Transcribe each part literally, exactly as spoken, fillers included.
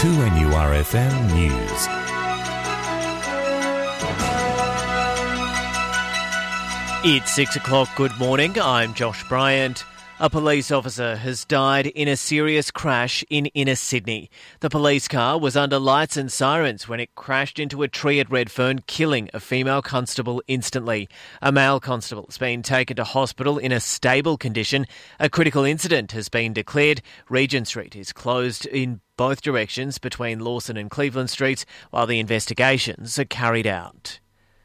two N U R F M News. It's six o'clock. Good morning. I'm Josh Bryant. A police officer has died in a serious crash in inner Sydney. The police car was under lights and sirens when it crashed into a tree at Redfern, killing a female constable instantly. A male constable has been taken to hospital in a stable condition. A critical incident has been declared. Regent Street is closed in both directions between Lawson and Cleveland Streets while the investigations are carried out.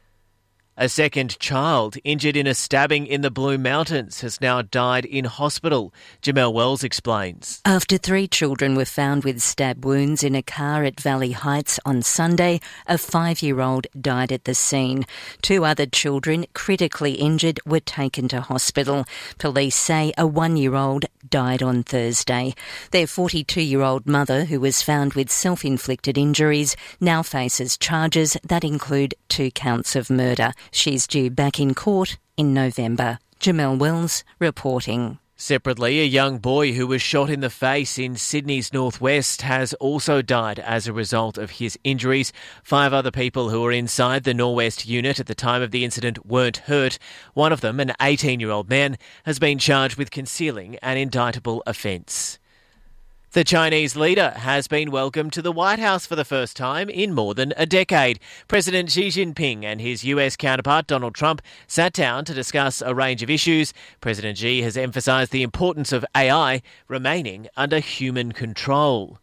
A second child injured in a stabbing in the Blue Mountains has now died in hospital. Jamelle Wells explains. After three children were found with stab wounds in a car at Valley Heights on Sunday, a five-year-old died at the scene. Two other children, critically injured, were taken to hospital. Police say a one-year-old died on Thursday. Their forty-two-year-old mother, who was found with self-inflicted injuries, now faces charges that include two counts of murder. She's due back in court in November. Jamelle Wells reporting. Separately, a young boy who was shot in the face in Sydney's northwest has also died as a result of his injuries. Five other people who were inside the Norwest unit at the time of the incident weren't hurt. One of them, an eighteen-year-old man, has been charged with concealing an indictable offence. The Chinese leader has been welcomed to the White House for the first time in more than a decade. President Xi Jinping and his U S counterpart Donald Trump sat down to discuss a range of issues. President Xi has emphasised the importance of A I remaining under human control.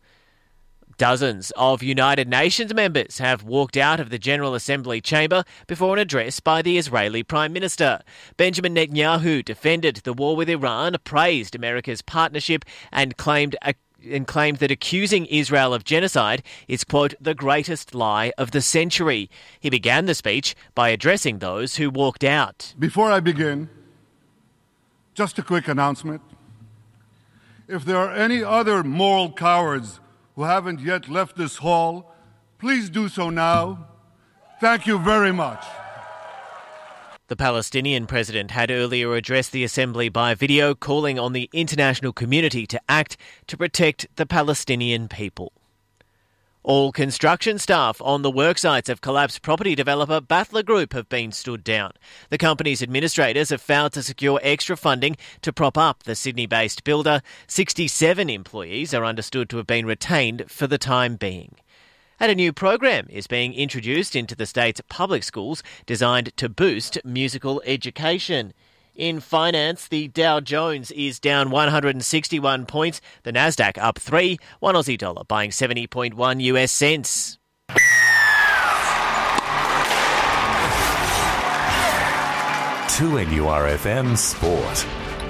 Dozens of United Nations members have walked out of the General Assembly chamber before an address by the Israeli Prime Minister. Benjamin Netanyahu defended the war with Iran, praised America's partnership and claimed a and claimed that accusing Israel of genocide is, quote, the greatest lie of the century. He began the speech by addressing those who walked out. Before I begin, just a quick announcement. If there are any other moral cowards who haven't yet left this hall, please do so now. Thank you very much. The Palestinian president had earlier addressed the assembly by video, calling on the international community to act to protect the Palestinian people. All construction staff on the worksites of collapsed property developer Battler Group have been stood down. The company's administrators have failed to secure extra funding to prop up the Sydney-based builder. sixty-seven employees are understood to have been retained for the time being. And a new program is being introduced into the state's public schools designed to boost musical education. In finance, the Dow Jones is down one hundred sixty-one points, the Nasdaq up three, one Aussie dollar buying seventy point one U S cents. two N U R F M Sport.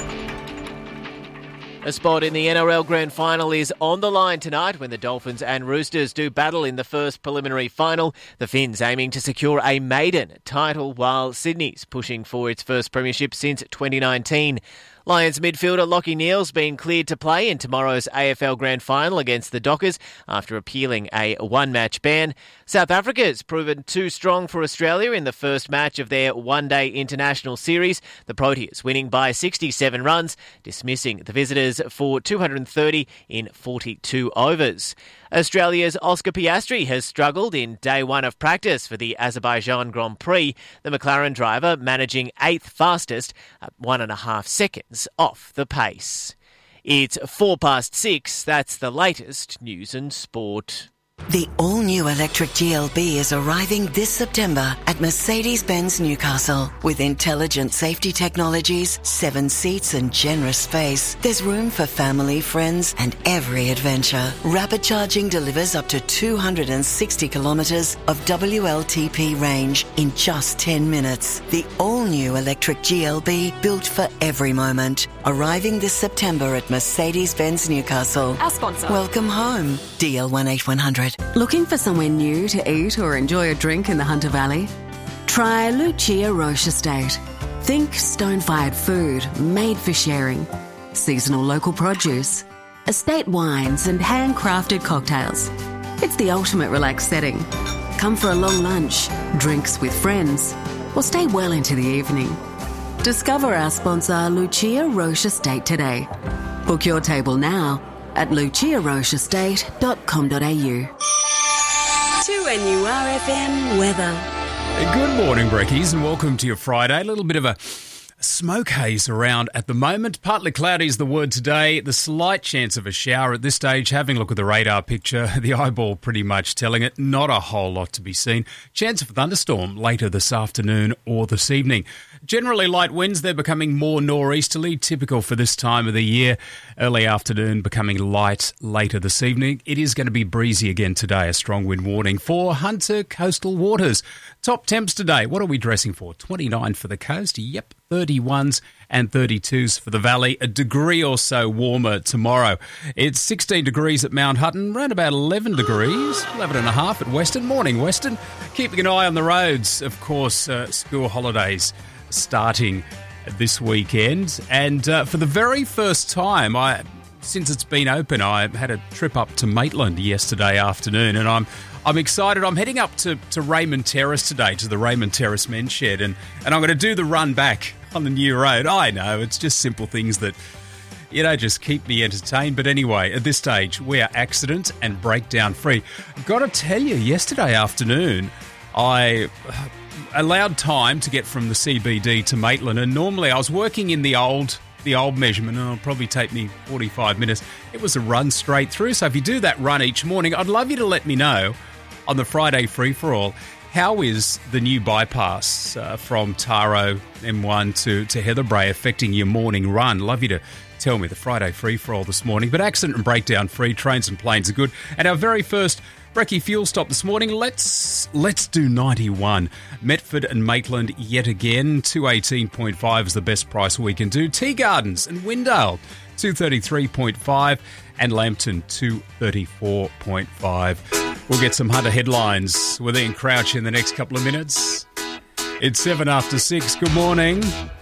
A spot in the N R L Grand Final is on the line tonight when the Dolphins and Roosters do battle in the first preliminary final. The Finns aiming to secure a maiden title while Sydney's pushing for its first premiership since twenty nineteen. Lions midfielder Lachie Neale's been cleared to play in tomorrow's A F L Grand Final against the Dockers after appealing a one-match ban. South Africa's proven too strong for Australia in the first match of their one-day international series. The Proteas winning by sixty-seven runs, dismissing the visitors for two hundred thirty in forty-two overs. Australia's Oscar Piastri has struggled in day one of practice for the Azerbaijan Grand Prix. The McLaren driver managing eighth fastest at one and a half seconds off the pace. It's four past six. That's the latest news and sport. The all-new electric G L B is arriving this September at Mercedes-Benz Newcastle. With intelligent safety technologies, seven seats and generous space, there's room for family, friends and every adventure. Rapid charging delivers up to two hundred sixty kilometres of W L T P range in just ten minutes. The all-new electric G L B, built for every moment. Arriving this September at Mercedes-Benz Newcastle. Our sponsor. Welcome home. D L one eight one hundred. Looking for somewhere new to eat or enjoy a drink in the Hunter Valley? Try Lucia Roche Estate. Think stone-fired food made for sharing, seasonal local produce, estate wines and handcrafted cocktails. It's the ultimate relaxed setting. Come for a long lunch, drinks with friends, or stay well into the evening. Discover our sponsor Lucia Roche Estate today. Book your table now at lucia roche estate dot com dot a u. two N U R F M weather. Good morning, Brekkies, and welcome to your Friday. A little bit of a smoke haze around at the moment. Partly cloudy is the word today. The slight chance of a shower at this stage. Having a look at the radar picture, the eyeball pretty much telling it. Not a whole lot to be seen. Chance of a thunderstorm later this afternoon or this evening. Generally light winds, they're becoming more nor'easterly, typical for this time of the year. Early afternoon becoming light later this evening. It is going to be breezy again today, a strong wind warning for Hunter coastal waters. Top temps today, what are we dressing for? twenty-nine for the coast, yep, thirty-ones and thirty-twos for the valley. A degree or so warmer tomorrow. It's sixteen degrees at Mount Hutton, around about eleven degrees, eleven and a half at Western. Morning, Western. Keeping an eye on the roads, of course, uh, school holidays starting this weekend. And uh, for the very first time, I since it's been open, I had a trip up to Maitland yesterday afternoon, and I'm I'm excited. I'm heading up to, to Raymond Terrace today, to the Raymond Terrace Men's Shed, and, and I'm going to do the run back on the new road. I know, it's just simple things that, you know, just keep me entertained. But anyway, at this stage, we are accident and breakdown free. Got to tell you, yesterday afternoon, I allowed time to get from the C B D to Maitland, and normally I was working in the old the old measurement, and it'll probably take me forty-five minutes. It was a run straight through. So if you do that run each morning, I'd love you to let me know on the Friday free-for-all, how is the new bypass uh, from Taro M one to, to Heatherbrae affecting your morning run? Love you to tell me the Friday free-for-all this morning. But accident and breakdown free, trains and planes are good. And our very first Brekkie fuel stop this morning, let's let's do ninety-one. Metford and Maitland yet again, two eighteen point five is the best price we can do. Tea Gardens and Windale, two thirty-three point five, and Lambton, two thirty-four point five. We'll get some Hunter headlines with Ian Crouch in the next couple of minutes. It's seven after six. Good morning.